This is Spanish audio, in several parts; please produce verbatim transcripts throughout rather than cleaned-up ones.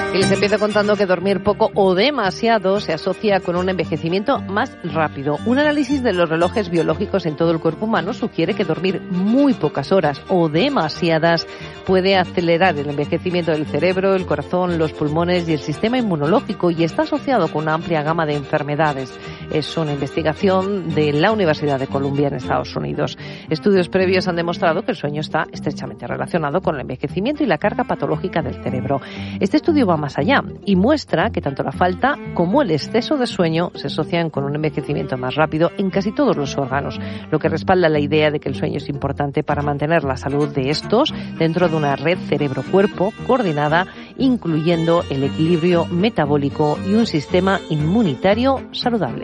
Y les empiezo contando que dormir poco o demasiado se asocia con un envejecimiento más rápido. Un análisis de los relojes biológicos en todo el cuerpo humano sugiere que dormir muy pocas horas o demasiadas puede acelerar el envejecimiento del cerebro, el corazón, los pulmones y el sistema inmunológico, y está asociado con una amplia gama de enfermedades. Es una investigación de la Universidad de Columbia en Estados Unidos. Estudios previos han demostrado que el sueño está estrechamente relacionado con el envejecimiento y la carga patológica del cerebro. Este estudio va más allá y muestra que tanto la falta como el exceso de sueño se asocian con un envejecimiento más rápido en casi todos los órganos, lo que respalda la idea de que el sueño es importante para mantener la salud de estos dentro de una red cerebro-cuerpo coordinada, incluyendo el equilibrio metabólico y un sistema inmunitario saludable.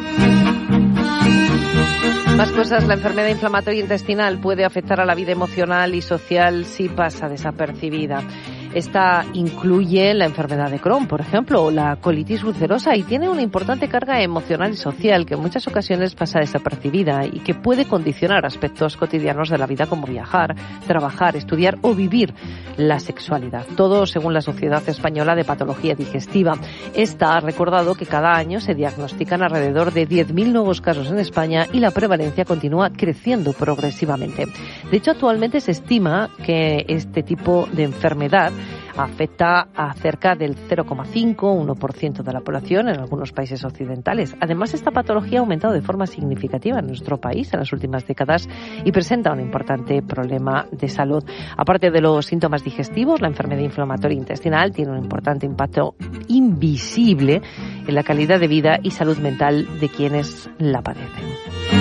Más cosas, la enfermedad inflamatoria intestinal puede afectar a la vida emocional y social si pasa desapercibida. Esta incluye la enfermedad de Crohn, por ejemplo, o la colitis ulcerosa, y tiene una importante carga emocional y social que en muchas ocasiones pasa desapercibida y que puede condicionar aspectos cotidianos de la vida como viajar, trabajar, estudiar o vivir la sexualidad. Todo según la Sociedad Española de Patología Digestiva. Esta ha recordado que cada año se diagnostican alrededor de diez mil nuevos casos en España y la prevalencia continúa creciendo progresivamente. De hecho, actualmente se estima que este tipo de enfermedad afecta a cerca del cero coma cinco a uno por ciento de la población en algunos países occidentales. Además, esta patología ha aumentado de forma significativa en nuestro país en las últimas décadas y presenta un importante problema de salud. Aparte de los síntomas digestivos, la enfermedad inflamatoria intestinal tiene un importante impacto invisible en la calidad de vida y salud mental de quienes la padecen.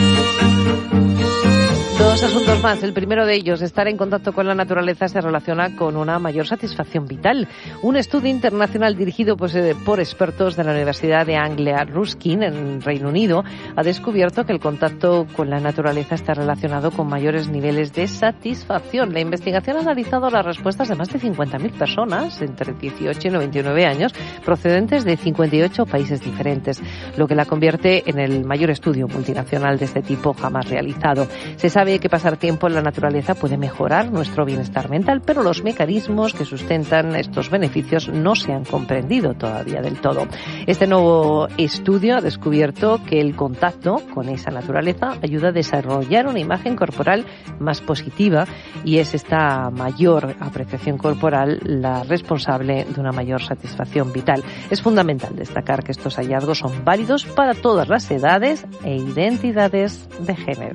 Dos asuntos más. El primero de ellos, estar en contacto con la naturaleza se relaciona con una mayor satisfacción vital. Un estudio internacional dirigido pues, eh, por expertos de la Universidad de Anglia Ruskin en Reino Unido ha descubierto que el contacto con la naturaleza está relacionado con mayores niveles de satisfacción. La investigación ha analizado las respuestas de más de cincuenta mil personas entre dieciocho y noventa y nueve años procedentes de cincuenta y ocho países diferentes, lo que la convierte en el mayor estudio multinacional de este tipo jamás realizado. Se sabe que pasar tiempo en la naturaleza puede mejorar nuestro bienestar mental, pero los mecanismos que sustentan estos beneficios no se han comprendido todavía del todo. Este nuevo estudio ha descubierto que el contacto con esa naturaleza ayuda a desarrollar una imagen corporal más positiva, y es esta mayor apreciación corporal la responsable de una mayor satisfacción vital. Es fundamental destacar que estos hallazgos son válidos para todas las edades e identidades de género.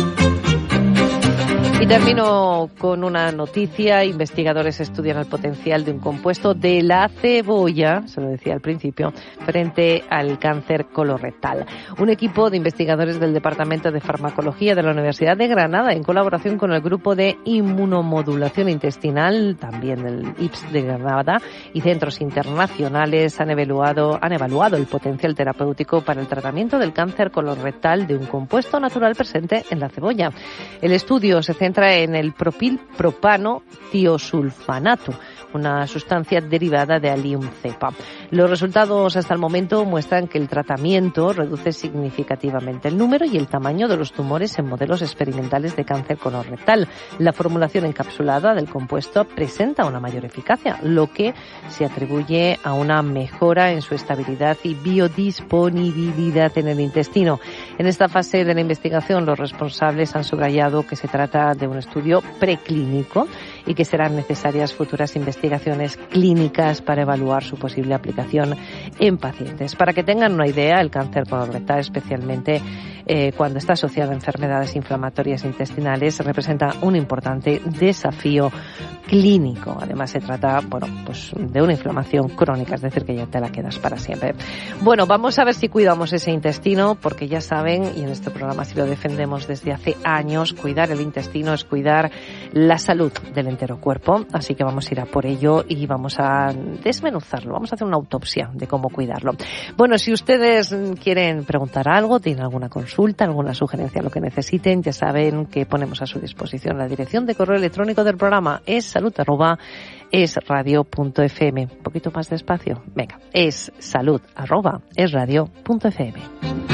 Y termino con una noticia. Investigadores estudian el potencial de un compuesto de la cebolla, se lo decía al principio, frente al cáncer colorectal. Un equipo de investigadores del Departamento de Farmacología de la Universidad de Granada, en colaboración con el Grupo de Inmunomodulación Intestinal, también del I P S de Granada, y centros internacionales han evaluado, han evaluado el potencial terapéutico para el tratamiento del cáncer colorectal de un compuesto natural presente en la cebolla. El estudio se centra en el propilpropano tiosulfanato, una sustancia derivada de Allium cepa. Los resultados hasta el momento muestran que el tratamiento reduce significativamente el número y el tamaño de los tumores en modelos experimentales de cáncer colorectal. La formulación encapsulada del compuesto presenta una mayor eficacia, lo que se atribuye a una mejora en su estabilidad y biodisponibilidad en el intestino. En esta fase de la investigación, los responsables han subrayado que se trata de un estudio preclínico y que serán necesarias futuras investigaciones clínicas para evaluar su posible aplicación en pacientes. Para que tengan una idea, el cáncer colorectal, especialmente eh, cuando está asociado a enfermedades inflamatorias intestinales, representa un importante desafío clínico. Además, se trata, bueno, pues de una inflamación crónica, es decir, que ya te la quedas para siempre. Bueno, vamos a ver si cuidamos ese intestino, porque ya saben, y en este programa sí lo defendemos desde hace años, cuidar el intestino es cuidar la salud del entero cuerpo. Así que vamos a ir a por ello y vamos a desmenuzarlo, vamos a hacer una autopsia de cómo cuidarlo. Bueno, si ustedes quieren preguntar algo, tienen alguna consulta, alguna sugerencia, lo que necesiten, ya saben que ponemos a su disposición la dirección de correo electrónico del programa es salud arroba esradio punto f m. Un poquito más despacio. Venga, es salud arroba esradio punto f m.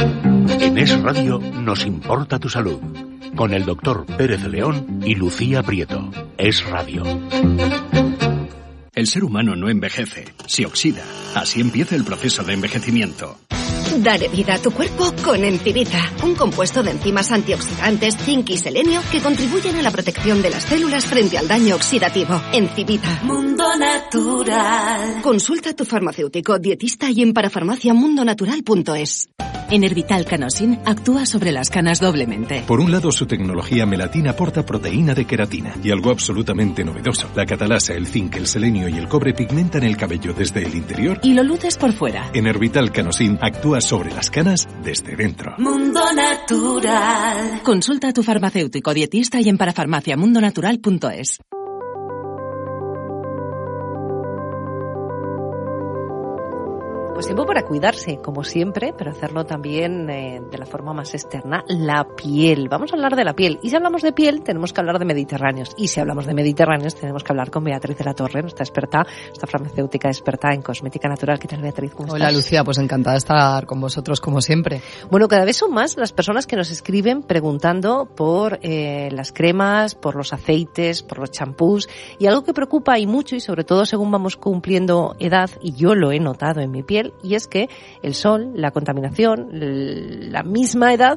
En Es Radio nos importa tu salud. Con el doctor Pérez León y Lucía Prieto. Es Radio. El ser humano no envejece, se oxida. Así empieza el proceso de envejecimiento. Dale vida a tu cuerpo con Encivita, un compuesto de enzimas antioxidantes, zinc y selenio que contribuyen a la protección de las células frente al daño oxidativo. Encivita. Mundo Natural. Consulta a tu farmacéutico, dietista y en parafarmacia mundo natural punto es. Enervital Canosin actúa sobre las canas doblemente. Por un lado, su tecnología melatina aporta proteína de queratina. Y algo absolutamente novedoso. La catalasa, el zinc, el selenio y el cobre pigmentan el cabello desde el interior. Y lo luces por fuera. Enervital Canosin actúa sobre las canas desde dentro. Mundo Natural. Consulta a tu farmacéutico, dietista y en parafarmacia mundo natural punto es. Pues tiempo para cuidarse, como siempre, pero hacerlo también eh, de la forma más externa, la piel. Vamos a hablar de la piel. Y si hablamos de piel, tenemos que hablar de mediterráneos. Y si hablamos de mediterráneos, tenemos que hablar con Beatriz de la Torre, nuestra experta, nuestra farmacéutica experta en cosmética natural. ¿Qué tal, Beatriz? ¿Cómo Hola, estás? Lucía, pues encantada de estar con vosotros, como siempre. Bueno, cada vez son más las personas que nos escriben preguntando por eh, las cremas, por los aceites, por los champús. Y algo que preocupa y mucho, y sobre todo según vamos cumpliendo edad, y yo lo he notado en mi piel, y es que el sol, la contaminación, la misma edad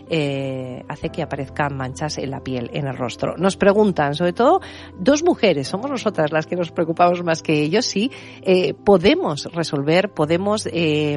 eh, hace que aparezcan manchas en la piel, en el rostro. Nos preguntan, sobre todo, dos mujeres, somos nosotras las que nos preocupamos más que ellos, sí, eh, podemos resolver, podemos eh,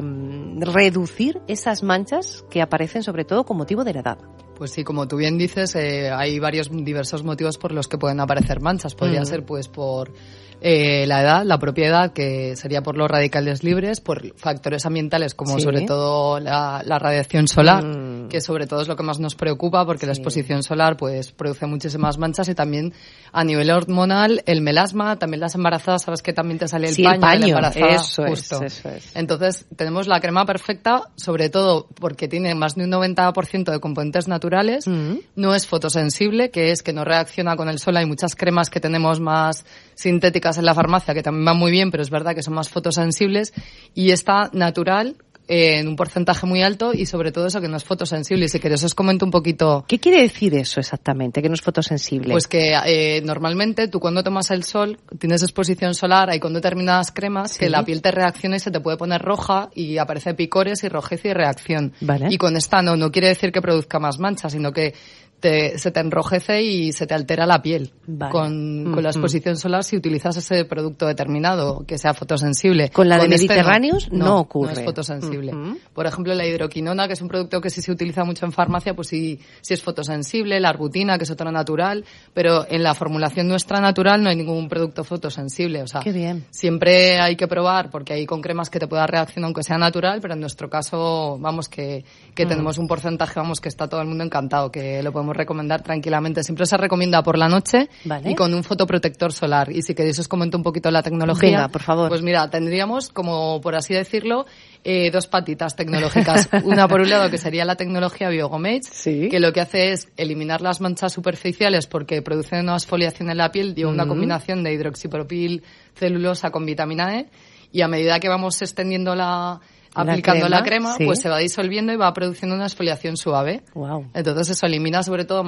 reducir esas manchas que aparecen sobre todo con motivo de la edad. Pues sí, como tú bien dices, eh, hay varios diversos motivos por los que pueden aparecer manchas. Podría mm. ser pues por eh, la edad, la propiedad, que sería por los radicales libres, por factores ambientales como sí. sobre todo la, la radiación solar, mm. que sobre todo es lo que más nos preocupa porque sí. la exposición solar pues produce muchísimas manchas, y también a nivel hormonal el melasma, también las embarazadas, sabes que también te sale el sí, paño, el paño, de la embarazada, eso justo. Es, eso es. Entonces tenemos la crema perfecta, sobre todo porque tiene más de un noventa por ciento de componentes naturales, mm. no es fotosensible, que es que no reacciona con el sol. Hay muchas cremas que tenemos más sintéticas en la farmacia que también van muy bien, pero es verdad que son más fotosensibles, y está natural eh, en un porcentaje muy alto, y sobre todo eso, que no es fotosensible. Y si queréis os comento un poquito. ¿Qué quiere decir eso exactamente, que no es fotosensible? Pues que eh, normalmente tú cuando tomas el sol tienes exposición solar, hay con determinadas cremas ¿sí? que la piel te reacciona y se te puede poner roja y aparece picores y rojez y reacción. Vale. Y con esta no, no quiere decir que produzca más manchas, sino que Te, se te enrojece y se te altera la piel. Vale. Con, mm-hmm. con la exposición solar, si utilizas ese producto determinado que sea fotosensible. Con la con de este Mediterráneos no, no, no ocurre. No es fotosensible. Mm-hmm. Por ejemplo, la hidroquinona, que es un producto que sí se utiliza mucho en farmacia, pues sí, sí es fotosensible. La arbutina, que es otra natural. Pero en la formulación nuestra natural no hay ningún producto fotosensible. O sea, qué bien. Siempre hay que probar, porque hay con cremas que te pueda reaccionar aunque sea natural, pero en nuestro caso, vamos, que, que mm. tenemos un porcentaje, vamos, que está todo el mundo encantado, que lo podemos recomendar tranquilamente. Siempre se recomienda por la noche, vale. y con un fotoprotector solar. Y si queréis os comento un poquito la tecnología. Venga, por favor. Pues mira, tendríamos, como por así decirlo, eh, dos patitas tecnológicas. Una por un lado, que sería la tecnología Biogomage, sí. que lo que hace es eliminar las manchas superficiales porque produce una exfoliación en la piel, lleva mm. una combinación de hidroxipropil celulosa con vitamina E, y a medida que vamos extendiendo la... aplicando la crema, la crema sí. pues se va disolviendo y va produciendo una exfoliación suave. Wow. Entonces eso elimina sobre todo